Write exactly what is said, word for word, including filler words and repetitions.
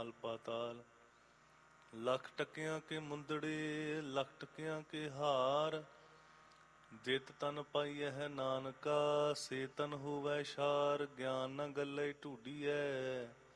ਮਾਲ ਪਾਤਾਲ। ਲੱਖ ਟਕਿਆਂ ਕੇ ਮੁੰਦੜੇ ਲੱਖ ਟਕਿਆਂ ਕੇ ਹਾਰ, ਜਿਤ ਤਨ ਪਾਈਐ ਨਾਨਕਾ ਸੇ ਤਨ ਹੋਵੈ ਸ਼ਾਰ। ਗਿਆਨ ਨ ਗੱਲੇ ਢੂਡੀਐ